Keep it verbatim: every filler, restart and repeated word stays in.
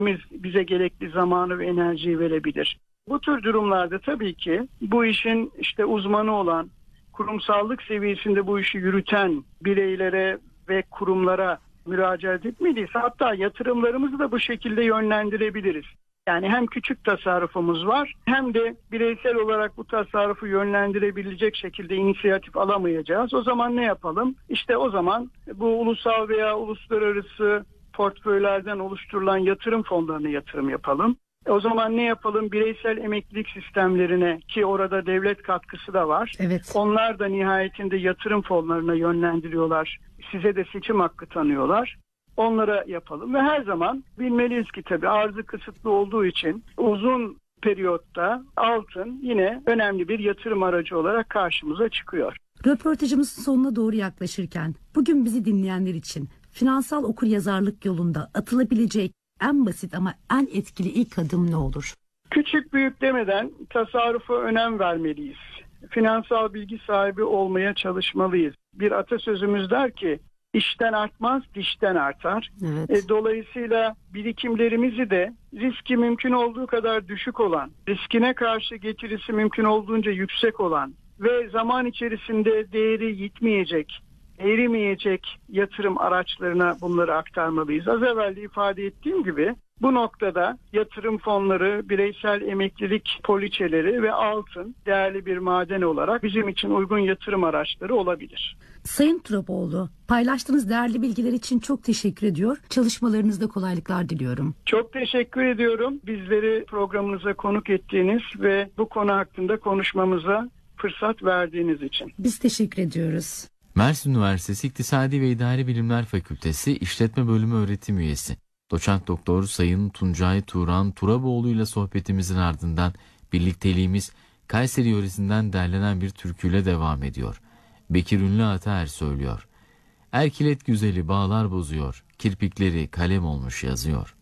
bize gerekli zamanı ve enerjiyi verebilir. Bu tür durumlarda tabii ki bu işin işte uzmanı olan, kurumsallık seviyesinde bu işi yürüten bireylere ve kurumlara müracaat etmeliyiz. Hatta yatırımlarımızı da bu şekilde yönlendirebiliriz. Yani hem küçük tasarrufumuz var hem de bireysel olarak bu tasarrufu yönlendirebilecek şekilde inisiyatif alamayacağız. O zaman ne yapalım? İşte o zaman bu ulusal veya uluslararası portföylerden oluşturulan yatırım fonlarına yatırım yapalım. O zaman ne yapalım? Bireysel emeklilik sistemlerine, ki orada devlet katkısı da var. Evet. Onlar da nihayetinde yatırım fonlarına yönlendiriyorlar. Size de seçim hakkı tanıyorlar. Onlara yapalım ve her zaman bilmeliyiz ki tabii arzı kısıtlı olduğu için uzun periyotta altın yine önemli bir yatırım aracı olarak karşımıza çıkıyor. Röportajımızın sonuna doğru yaklaşırken bugün bizi dinleyenler için finansal okuryazarlık yolunda atılabilecek en basit ama en etkili ilk adım ne olur? Küçük büyük demeden tasarrufa önem vermeliyiz. Finansal bilgi sahibi olmaya çalışmalıyız. Bir atasözümüz der ki, İşten artmaz, dişten artar. Evet. E, dolayısıyla birikimlerimizi de riski mümkün olduğu kadar düşük olan, riskine karşı getirisi mümkün olduğunca yüksek olan ve zaman içerisinde değeri yitmeyecek, erimeyecek yatırım araçlarına bunları aktarmalıyız. Az evvel de ifade ettiğim gibi bu noktada yatırım fonları, bireysel emeklilik poliçeleri ve altın değerli bir maden olarak bizim için uygun yatırım araçları olabilir. Sayın Turaboğlu, paylaştığınız değerli bilgiler için çok teşekkür ediyor. Çalışmalarınızda kolaylıklar diliyorum. Çok teşekkür ediyorum. Bizleri programınıza konuk ettiğiniz ve bu konu hakkında konuşmamıza fırsat verdiğiniz için. Biz teşekkür ediyoruz. Mersin Üniversitesi İktisadi ve İdari Bilimler Fakültesi İşletme Bölümü öğretim üyesi Doçent Doktor Sayın Tuncay Turan Turaboğlu ile sohbetimizin ardından birlikteliğimiz Kayseri yöresinden derlenen bir türküyle devam ediyor. Bekir Ünlü Ataer söylüyor. Erkilet güzeli bağlar bozuyor, kirpikleri kalem olmuş yazıyor.